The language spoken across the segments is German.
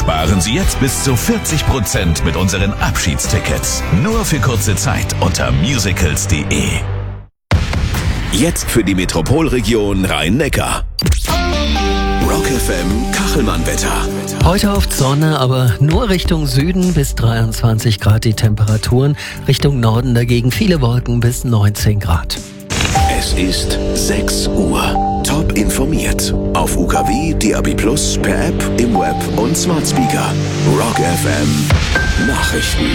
Sparen Sie jetzt bis zu 40% mit unseren Abschiedstickets. Nur für kurze Zeit unter musicals.de. Jetzt für die Metropolregion Rhein-Neckar. Rock FM Kachelmann-Wetter. Heute oft Sonne, aber nur Richtung Süden bis 23 Grad die Temperaturen. Richtung Norden dagegen viele Wolken bis 19 Grad. Es ist 6 Uhr. Top informiert. Auf UKW, DAB+, per App, im Web und Smart Speaker. Rock FM Nachrichten.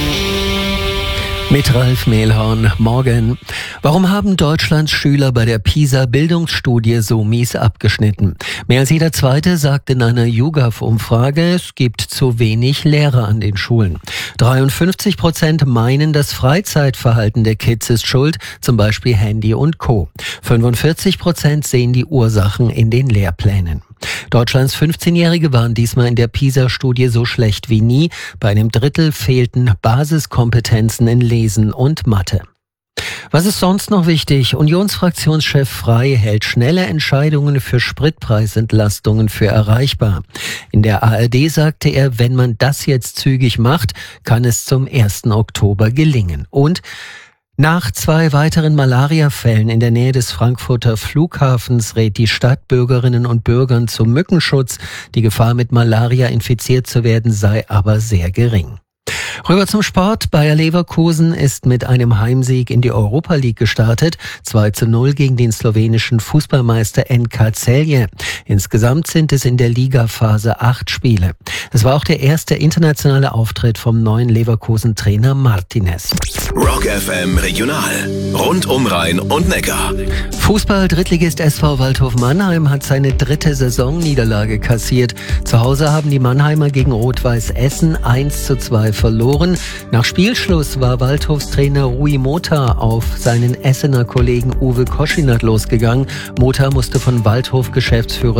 Mit Ralf Mehlhorn. Morgen. Warum haben Deutschlands Schüler bei der PISA-Bildungsstudie so mies abgeschnitten? Mehr als jeder Zweite sagt in einer YouGov-Umfrage, es gibt zu wenig Lehrer an den Schulen. 53% meinen, das Freizeitverhalten der Kids ist schuld, zum Beispiel Handy und Co. 45% sehen die Ursachen in den Lehrplänen. Deutschlands 15-Jährige waren diesmal in der PISA-Studie so schlecht wie nie. Bei einem Drittel fehlten Basiskompetenzen in Lesen und Mathe. Was ist sonst noch wichtig? Unionsfraktionschef Frey hält schnelle Entscheidungen für Spritpreisentlastungen für erreichbar. In der ARD sagte er, wenn man das jetzt zügig macht, kann es zum 1. Oktober gelingen. Und nach 2 weiteren Malaria-Fällen in der Nähe des Frankfurter Flughafens rät die Stadt Bürgerinnen und Bürgern zum Mückenschutz. Die Gefahr, mit Malaria infiziert zu werden, sei aber sehr gering. Rüber zum Sport. Bayer Leverkusen ist mit einem Heimsieg in die Europa League gestartet. 2:0 gegen den slowenischen Fußballmeister NK Celje. Insgesamt sind es in der Ligaphase 8 Spiele. Es war auch der erste internationale Auftritt vom neuen Leverkusen-Trainer Martinez. Rock FM Regional. Rund um Rhein und Neckar. Fußball-Drittligist SV Waldhof Mannheim hat seine 3. Saisonniederlage kassiert. Zu Hause haben die Mannheimer gegen Rot-Weiß Essen 1:2 verloren. Nach Spielschluss war Waldhofs Trainer Rui Mota auf seinen Essener Kollegen Uwe Koschinat losgegangen. Mota musste von Waldhof-Geschäftsführer